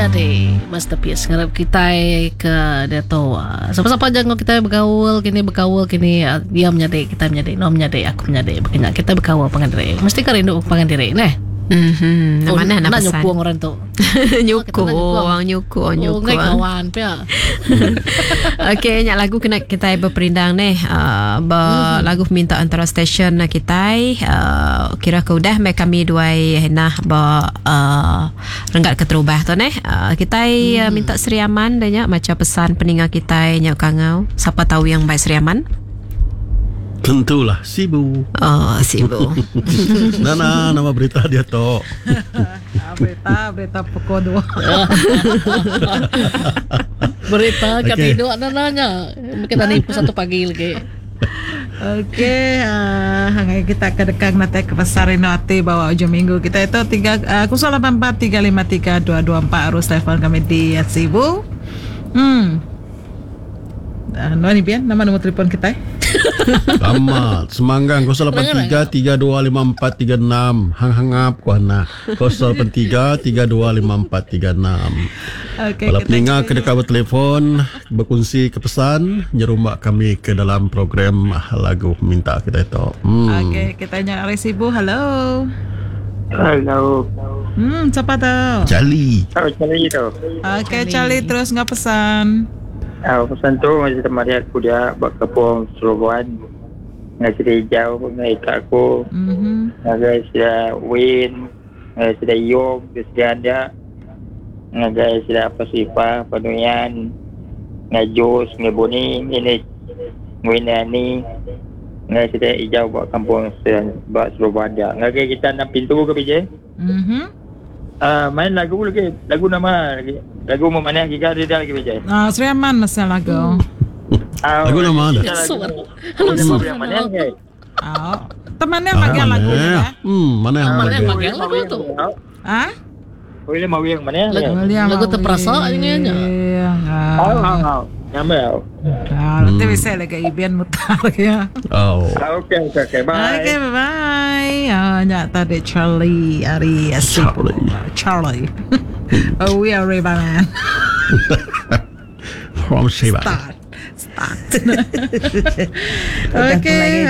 nyade masterpiece ngarap kita ke dato. Siapa-siapa jangan kita bergaul kini diam nyade kita nyade nom nyade aku nyade berkenyak kita bergaul pangandire mesti ka rindu pangandire neh. Mana nak pesan? Nyukuang orang tu. Nyukuang. Ngai kawan pia. Okey, nyak lagu kena kita berperindang ni. Lagu minta antara stesen kita. Kira ke udah me kami duai nah renggat keterubah tu ni. Kita minta seriaman dan nyak macam pesan peningat kita nyak kangau. Siapa tahu yang baik seriaman? Tentulah Sibu. Oh, Sibu. Nana nama berita dia tu. Berita pukul 2. Berita kat tidur nanya. Kita ni satu pagi lagi. Okey, hangai kita kedekang nanti ke pasar Inoati bawa ujung minggu kita itu 084 353 224 arus telefon kami di Sibu. Ni Bian, nama nombor telefon kita. Selamat Semanggang 083-325436 hang-hangap kuana 083-325436. Kalau pendengar kedekah bertelefon berkongsi kepesan nyerumbak kami ke dalam program lagu minta kita itu. Okey, kita nyari Sibu. Halo. Siapa tu? Charlie. Charlie tu. Okey, Charlie terus ngap pesan. Pesan tu macam tempat aku dia buat kepung Seroboan dengan sudah hijau dengan ikat aku dengan sudah Win dengan sudah Yom sudah ada dengan sudah apa Sifah Penuyan dengan Jos dengan Boni ini Winani dengan sudah hijau buat kampung buat Seroboan dia dengan kita 6 pintu ke BJ main lagu lagi lagu nama lagi lagu mana kita ada lagi BJ Seriaman masa lagu lagu nama ada lagu yang mana ke temannya bagian lagu mana yang bagian lagu tu boleh mau yang mana lagu terperasa ini aja nyamel nanti bisa lagi Ibian mutar ya. Okay, bye. Okay, bye. Nyak tadi Charlie Ari Charlie. We are Reba man. From Sheba. Start. Okay.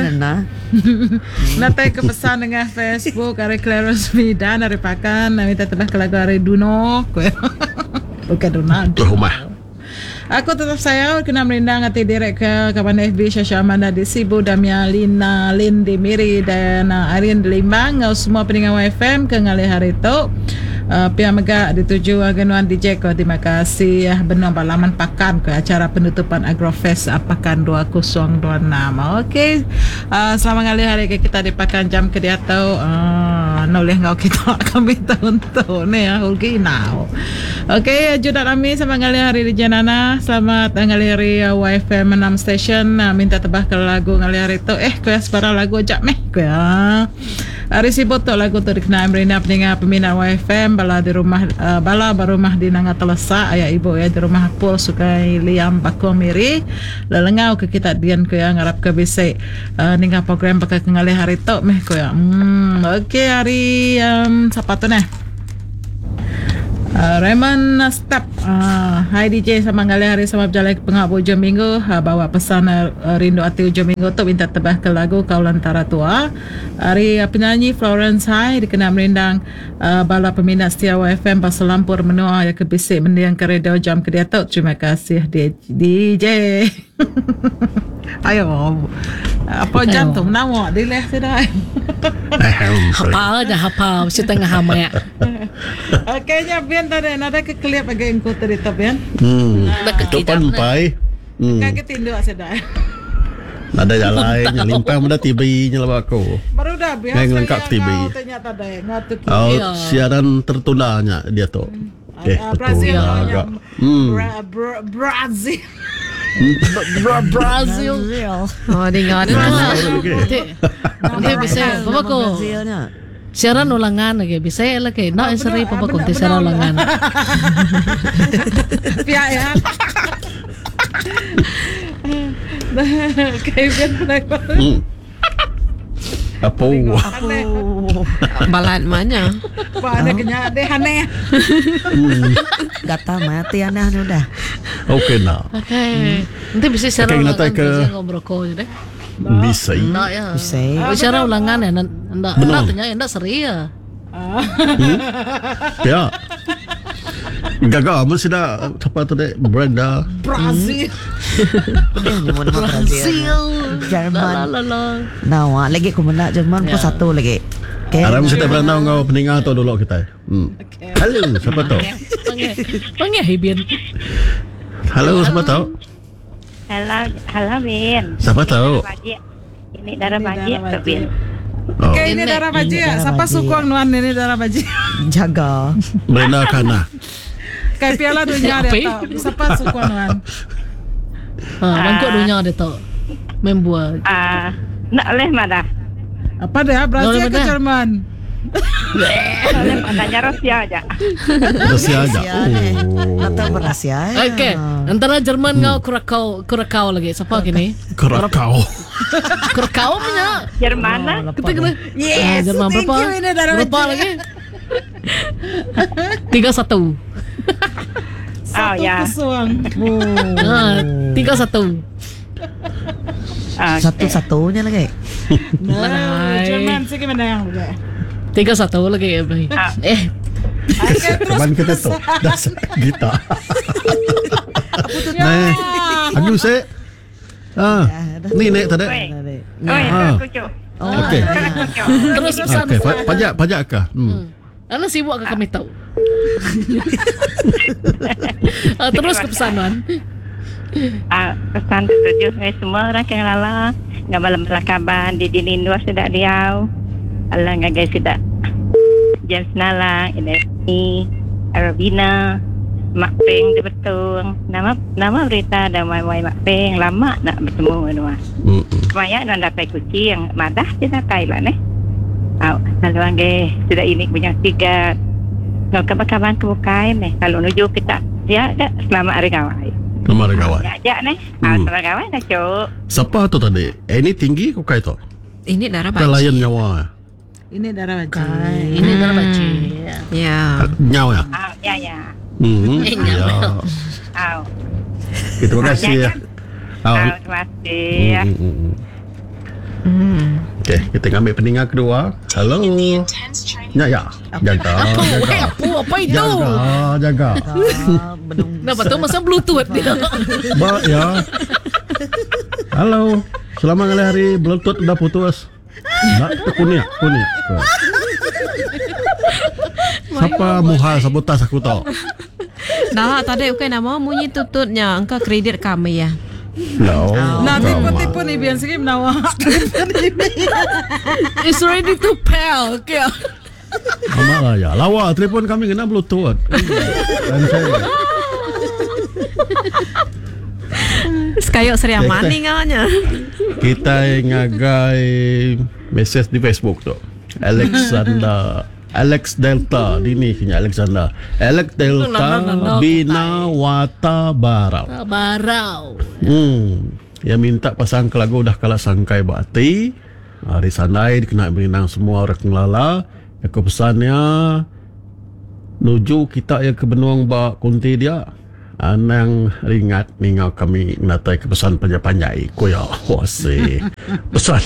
Nanti ke pesan dengan Facebook Ari Clarence Mida dari Pakan. Minta tebak ke lagu Ari Duno. Bukan Donald. Rumah. Aku tetap saya kena merindang hati direct ke kawan FB Syasha Amanda di Sibu Damia Lina Lin di Miri dan Arin di Limbang semua pendengar FM ke ngalih hari tu pihak megak dituju agenuan DJ ko terima kasih benar balaman pakan ke acara penutupan Agrofest Pakan 2026. Okey, selamat ngalih hari ke kita dipakan jam ke dia tahu noleh ngau kita kami tahun ni ulgi now. Okey, judat kami sama ngalih hari di Janana. Selamat ngalih hari YFM 6 station minta tebah ke lagu ngalih hari tu kuya sebarang lagu ajak meh kuya hari sibut tu lagu tu dikenal merina pendengar peminat YFM bala di rumah bala barumah di nanga telesa ayah ibu ya di rumah Pul Sukai Liam Bakong Miri lelengau ke kita dian kuya ngarap ke bisik ninggal program pakai ngalih hari tu meh kuya okey hari siapa tu nah Raymond Step Hai DJ sama ngalih hari sama berjalan pengak ujung minggu bawa pesan rindu hati ujung minggu tu minta tebah ke lagu Kau Lantara Tua. Hari penyanyi Florence Hai dikenal merindang bala peminat setia YFM pasal lampur menua ya kebisik mendiang ke radio jam ke dia tu. Terima kasih DJ. Ayo apa jantung nama dileh sudah. Hafal aja hafal mesti tengah hama ya. Kayaknya Bian tadi ada kekelip agak engkau tadi tu Bian. Depan pai. Kaget tinduk sedar. Ada jalan limpah muda TV nyelak aku. Baru dah biasa yang lengkap TV. Ternyata dah ngatu. Siaran tertundanya dia tu. Brazil. Brazil. Oh, dengar Nanti bisa apa ko? Siaran ulangan lagi bisa lagi. Nak seri apa ko siaran ulangan. Pihak ya. Kevin Apa? Balat mana? Ba ane kenya deh aneh. Gata mati aneh udah. Okey nak. Okay. Nanti bisa secara Okay, ulangan nanti ke- ngobrol kau je deh. Bisa. Enggak ya. Bisa. Bicara ulangan ya, enggak tanya enggak seri ya. Ya. Gagal mesti dah apa tu dek Brenda. Brazil. Dia nyebut nama Brazil. Jerman. La. Nawa lagi aku menak Jerman pun satu lagi. Okay. Aram mesti Brenda ngau peninggal tu dulu kita. Halo, siapa tu? Panggil Hibian. Halo, siapa tu? Halo Bin. Siapa tahu? Ini darah baji ke Bin. Oh, Kayak ini darah baji ya. darah Siapa baji. sukuang nuan ini darah baji? Jaga. Brenda Kana. Kayak piala dunia Apa? dia tahu. Siapa sukuang nuan? Bangkok dunia ada tau. Membuat. Nak leh mana? Apa dia? Brazil Boleh ke benar. Jerman? Leh tanya Rusia aja. Rusia aja. Atau Berasia. Oke, antara Jerman ngau Kurakau lagi. Siapa gini? Kerakau. Kurakau punya. Jerman lah. Kita kena. Yes, Jerman thank berapa? you, ini darah Berapa baji. lagi? 3-1. Oh ya. Kesuang. 3-1. Satu-satunya lagi. Nah, Jerman sih gimana yang juga? 3-1 lagi. Kapan kita tu? Dasar kita. Nih, aku se. Ni nek tadi. Aku cuk. Okey. Terus pesan. Okey, pajak kah? Anak sibuk ke kami tahu. Terus ke pesanan. Pesan tujuh semua orang yang lala. Nggak malam kaban di dinding luar sudah diau. Allah nggak guys sudah. James Nala, ini Arabina, Mak Peng dia betul. Nama berita dan Wai Mak Peng lama nak bertemu dengan. Kemaya dan dapat kucing madah kita Thailand kalau angge sudah ini punya tiga. Kalau kabar-kabar kebukai nih kalau nuju kita dia ada selama hari kawai. Nama regawai. Ya nih, selama kawai dah cuk. Siapa tu tadi? Ini tinggi kau kait tu? Ini darah Kita baji. layan nyawa. Ini darah baji. Ini dalam baca. Ya. Nyawa ya? Ya ya. Ya. Terima kasih ya. Terima kasih ya. Okey, kita ambil peninggal kedua. Halo. Ya. Jaga. Apa itu? Jaga. Kenapa tu masa Bluetooth dia? Ba ya. Halo. Selamat hari Bluetooth dah putus. Nak kunyah. Siapa muhal sabotas aku tahu. Nah, tadi okay nama munyi tututnya. Engkau kredit kami ya. No. Nah, tipu-tipu nih biar sih menawa. It's ready to pay. Okay. Amat lah ya. Lawa telefon kami kena Bluetooth. Dan saya. Sekayok Seri Okay, Amani nganya. Kita ngagai message di Facebook tu. Alex Delta dini kini Alexander. Alex Delta Bina Wata Barau. Barau. Dia minta pasang ke lagu dah kalah sangkai bakti. Hari sanai kena berenang semua orang ngelala. Aku pesannya nuju kita ya ke benuang bak kunti dia. Anang ringat ningau kami natai ke pesan panjai-panjai ko ya wasi pesan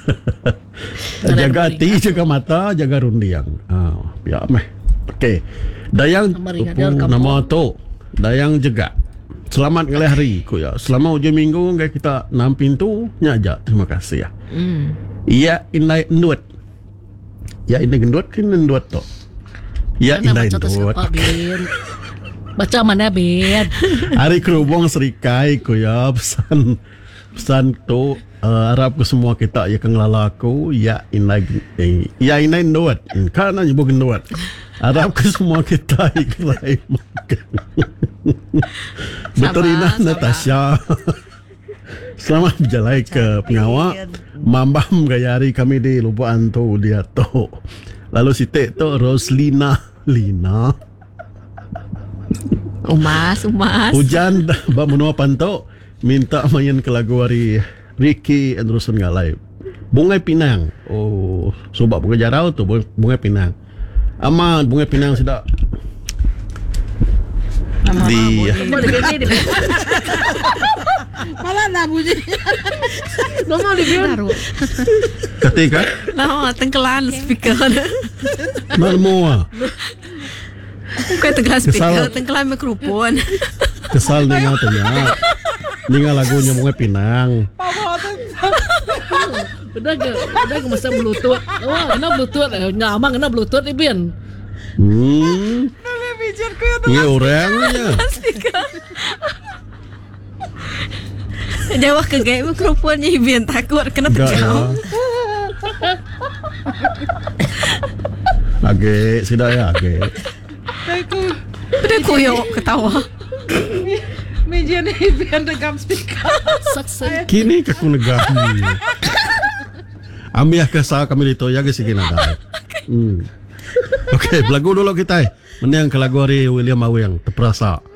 jaga hati jaga mata jaga rundiang ya meh okey dayang nama tu dayang juga selamat ngalih hari ko ya selama hujung minggu ngai kita 6 pintu nyaja terima kasih ya iya inai ndut ya ini gendut kin ndut tu ya inai ndut Baca mana Ben? Hari kerubung serikai ko ya pesan tu harap ke semua kita ya kang lalaku ya inai nuat kana nyebut nuat harap ke semua kita iklai makan Beterina Natasha selamat berjalan ke pengawak mambam gayari kami di lubaan tu dia tu lalu si tek tu Roslina Lina Umas. Hujan ba menua panto minta main ke lagu hari Ricky Anderson ngalai. Bunga Pinang. Oh, sebab bunga jarau tu bunga Pinang. Amat bunga Pinang sudah di Malah nak bunyi. Normal di biar. ketika Nah, tenggelan speaker. malmoa Bukan tenggelan speaker, Kesal. tenggelan mikrofon. kesal dengan tanya. Dengan lagunya bunga Pinang. Udah ke masa bluetooth. Wah, kena bluetooth. Nyaman kena bluetooth ni Bian. Ini orangnya. Jawab ke gaya mikrofonnya Ibian takut kena Enggak ya. terjauh. Agak sudah ya agak. Udah koyok ketawa. Meja ni biar rekam speaker. Sukses. Kini ke aku negari. Ambil ke sah kami itu ya guys kena dah. Okey, lagu dulu kita. Menang ke lagu hari William Awang terperasa.